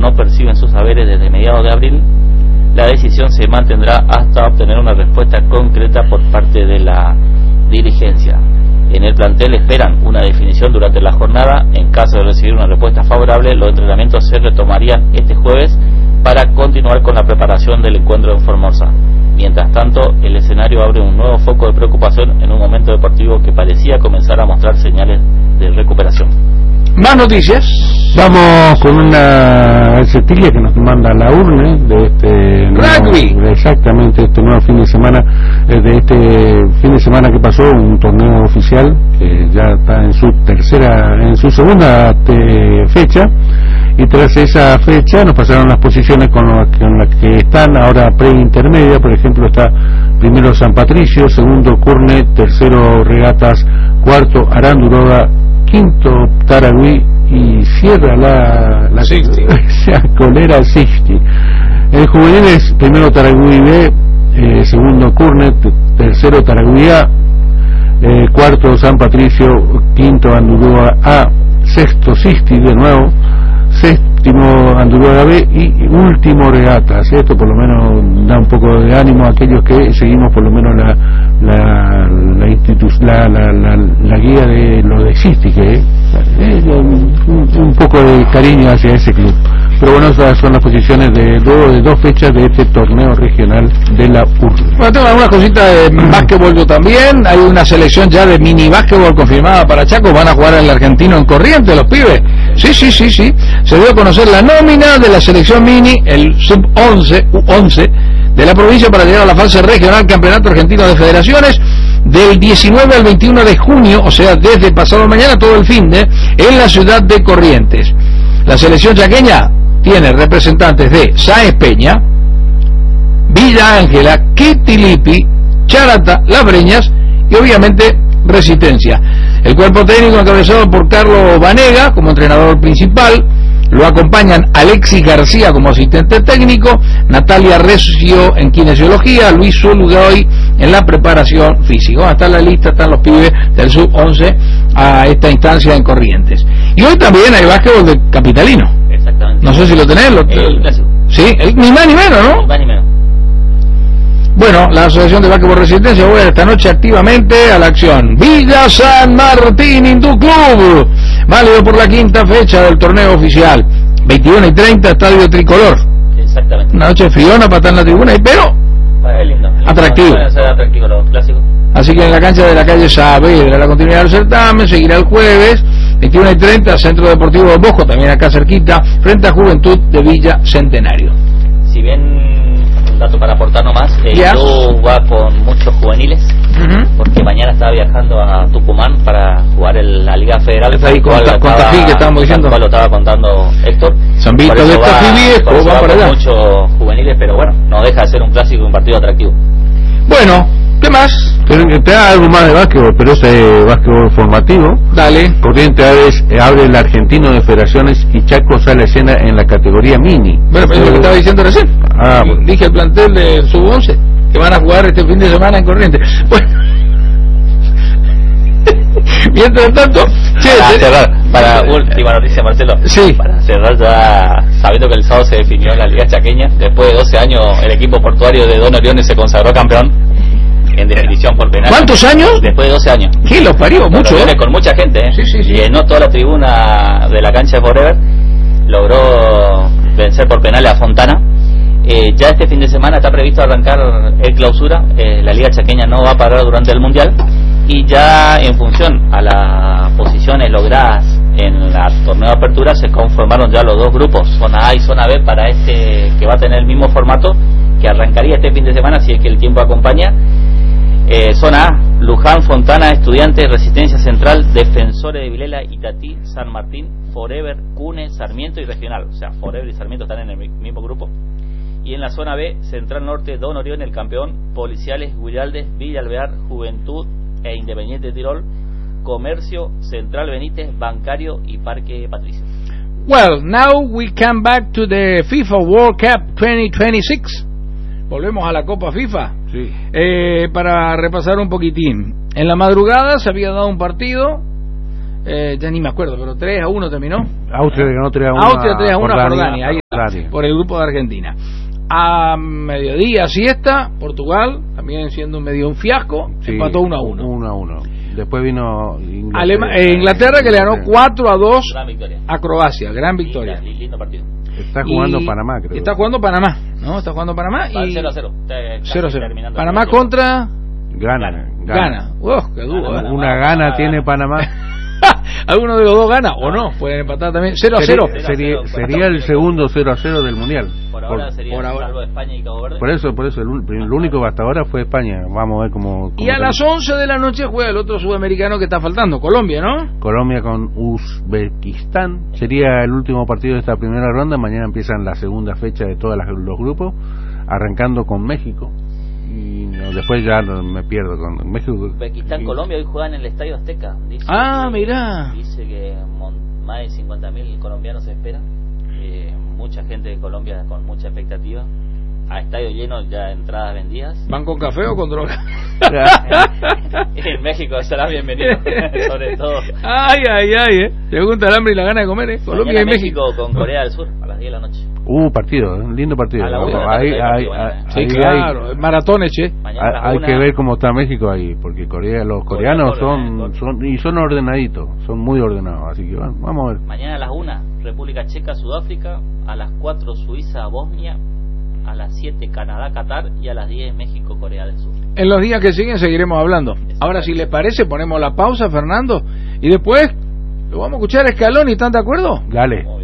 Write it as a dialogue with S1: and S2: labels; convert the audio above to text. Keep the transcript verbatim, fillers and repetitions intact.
S1: no perciben sus haberes desde mediados de abril, la decisión se mantendrá hasta obtener una respuesta concreta por parte de la dirigencia. En el plantel esperan una definición durante la jornada. En caso de recibir una respuesta favorable, los entrenamientos se retomarían este jueves para continuar con la preparación del encuentro en Formosa. Mientras tanto, el escenario abre un nuevo foco de preocupación en un momento deportivo que parecía comenzar a mostrar señales de recuperación.
S2: Más noticias.
S3: Vamos con una setilla que nos manda la urne de este
S2: rugby.
S3: Nuevo, exactamente, este nuevo fin de semana, de este fin de semana que pasó, un torneo oficial que ya está en su tercera, en su segunda te, fecha, y tras esa fecha nos pasaron las posiciones con las que, con las que están ahora pre-intermedia. Por ejemplo, está primero San Patricio, segundo Curne, tercero Regatas, cuarto Aranduroga, quinto Taragüí y cierra la, la, la colera Sixty. El juvenil es primero Taragüí B, eh, segundo Curnet, tercero Taragüí A, eh, cuarto San Patricio, quinto Andurúa A, sexto Sixty de nuevo, séptimo Andurúa B y último Regatas. Esto por lo menos da un poco de ánimo a aquellos que seguimos por lo menos la la la, institu- la, la, la, la guía de lo de Sixty, que eh, un, un poco de cariño hacia ese club. Pero bueno, esas son las posiciones de luego de dos fechas de este torneo regional de la U R L.
S2: Bueno, tengo algunas cositas de básquetbol yo también. Hay una selección ya de mini básquetbol confirmada para Chaco. Van a jugar el argentino en Corrientes, los pibes. Sí, sí, sí, sí. Se dio a conocer la nómina de la selección mini, el sub once, U once, de la provincia para llegar a la fase regional Campeonato Argentino de Federaciones del diecinueve al veintiuno de junio, o sea, desde pasado mañana todo el fin de, en la ciudad de Corrientes. La selección chaqueña tiene representantes de Sáenz Peña, Villa Ángela, Quitilipi, Charata, Las Breñas y obviamente Resistencia. El cuerpo técnico encabezado por Carlos Vanega como entrenador principal. Lo acompañan Alexis García como asistente técnico, Natalia Recio en kinesiología, Luis Zulugoy en la preparación física. Está en la lista, están los pibes del sub once a esta instancia en Corrientes. Y hoy también hay básquetbol de capitalino.
S1: Exactamente.
S2: No sé si lo tenés. Lo,
S1: el clásico.
S2: Sí, el, ni más ni menos, ¿no?
S1: Ni más ni menos.
S2: Bueno, la Asociación de Básquetbol Resistencia vuelve esta noche activamente a la acción. Villa San Martín Hindú Club, válido por la quinta fecha del torneo oficial. veintiuno y treinta, Estadio Tricolor.
S1: Exactamente.
S2: Una noche friona para estar en la tribuna, pero
S1: es lindo.
S2: atractivo.
S1: Va a ser atractivo los clásicos.
S2: Así que en la cancha de la calle Saavedra, la continuidad del certamen seguirá el jueves, veintiuno y treinta, Centro Deportivo Don Bosco, también acá cerquita, frente a Juventud de Villa Centenario.
S1: Si bien un dato para aportar nomás, el
S2: yeah.
S1: club va con muchos juveniles,
S2: uh-huh.
S1: porque mañana estaba viajando a Tucumán para jugar el, la Liga Federal.
S2: Está ahí con, ta, con Tají, que estábamos diciendo.
S1: Cual lo estaba contando Héctor.
S2: San Vito de Tají Viejo, va para allá.
S1: Muchos juveniles, pero bueno, no deja de ser un clásico y un partido atractivo.
S2: Bueno, ¿qué más?
S3: Pero te da algo más de básquetbol, pero ese básquetbol formativo.
S2: Dale.
S3: Corrientes abre el argentino de federaciones y Chaco sale a escena en la categoría mini.
S2: Bueno, pero es lo que estaba diciendo recién.
S3: Ah, bueno.
S2: Dije el plantel de sub once que van a jugar este fin de semana en Corrientes. Bueno. Mientras tanto, che,
S1: para cerrar, para última noticia, Marcelo.
S2: Sí.
S1: Para cerrar ya, sabiendo que el sábado se definió la Liga Chaqueña, después de doce años el equipo portuario de Don Orione se consagró campeón en definición por penal.
S2: ¿Cuántos años?
S1: Después de doce años.
S2: ¿Qué? Los parió mucho.
S1: ¿Eh? Con mucha gente, ¿eh?
S2: Sí, sí, sí.
S1: Llenó toda la tribuna de la cancha de Forever, logró vencer por penales a Fontana. Eh, ya este fin de semana está previsto arrancar el clausura. Eh, la Liga Chaqueña no va a parar durante el Mundial, y ya en función a las posiciones logradas en la torneo de apertura se conformaron ya los dos grupos, zona A y zona B, para este que va a tener el mismo formato, que arrancaría este fin de semana si es que el tiempo acompaña. Eh, zona A: Luján, Fontana, Estudiantes, Resistencia Central, Defensores de Vilela, Itatí, San Martín, Forever, Cune, Sarmiento y Regional. O sea, Forever y Sarmiento están en el mismo grupo. Y en la zona B, Central Norte, Don Orión, el campeón, Policiales, Guiraldes, Villa Alvear, Juventud e Independiente de Tirol, Comercio, Central Benítez, Bancario y Parque Patricio.
S2: Well, now we come back to the FIFA World Cup twenty twenty-six. Volvemos a la Copa FIFA.
S3: Sí.
S2: Eh, para repasar un poquitín. En la madrugada se había dado un partido eh, ya ni me acuerdo, pero tres a uno terminó.
S3: Austria ganó tres a uno.
S2: Austria tres a uno a Jordania, ahí está,
S3: Jordania.
S2: por el grupo de Argentina. A mediodía, siesta, Portugal, también siendo un medio un fiasco,
S3: Sí,
S2: empató uno a uno.
S3: uno a uno. Después vino Inglaterra,
S2: Alema- eh, Inglaterra que le ganó cuatro a dos
S1: Gran victoria.
S2: a Croacia, gran victoria.
S1: Linda, lindo partido.
S3: Está jugando
S2: Y
S3: Panamá, creo.
S2: Está jugando Panamá, ¿no? Está jugando Panamá
S1: Va
S2: y
S1: cero a cero.
S2: cero a cero. Panamá contra
S3: Gana,
S2: Gana.
S3: gana.
S2: Uf, qué duro,
S1: Gana,
S2: ¿eh?
S3: Una gana tiene Panamá.
S2: Alguno de los dos gana o no, pueden empatar también. cero a cero.
S3: Sería, sería, sería el segundo cero a cero del Mundial.
S1: Por ahora
S3: Por,
S1: sería
S2: por ahora.
S1: salvo España y Cabo Verde.
S3: por eso, por eso, el, un- el único hasta ahora fue España. Vamos a ver cómo... cómo
S2: Y a
S3: termina.
S2: las once de la noche juega el otro sudamericano que está faltando, Colombia, ¿no?
S3: Colombia con Uzbekistán. Sería el último partido de esta primera ronda. Mañana empiezan la segunda fecha de todos las- los grupos, arrancando con México. Y no, después ya no, me pierdo con México.
S1: Uzbekistán,
S3: y-
S1: Colombia hoy juegan en el Estadio Azteca. Dice
S2: Ah,
S1: que-
S2: mirá.
S1: Dice que mon- más de cincuenta mil colombianos se esperan. Eh, mucha gente de Colombia con mucha expectativa. A estadio lleno, ya entradas vendidas.
S2: ¿Van con café o con droga?
S1: En México será bienvenido, sobre todo.
S2: Ay, ay, ay, ¿eh? Te gusta el hambre y la gana de comer, ¿eh? Colombia
S1: Mañana
S2: y México.
S1: con Corea del Sur a las diez de la noche.
S3: Uh, partido, un lindo partido.
S1: A la una de la
S3: Ahí,
S1: tarde
S3: ahí,
S1: hay partido,
S3: ahí-
S2: Sí,
S3: ahí
S2: claro,
S3: hay-
S2: maratones, che.
S1: Mañana a las
S3: hay
S1: una,
S3: que ver cómo está México ahí, porque Corea, los
S1: Corea
S3: coreanos
S1: ordenado,
S3: son, son y son ordenaditos, son muy ordenados, así que bueno, vamos a ver.
S1: Mañana a las una, República Checa, Sudáfrica. A las cuatro, Suiza, Bosnia. A las siete, Canadá, Qatar. Y a las diez, México, Corea del Sur.
S2: En los días que siguen seguiremos hablando. Ahora, si les parece, ponemos la pausa, Fernando, y después lo vamos a escuchar a Scaloni, ¿están de acuerdo?
S3: Dale.
S1: Muy bien.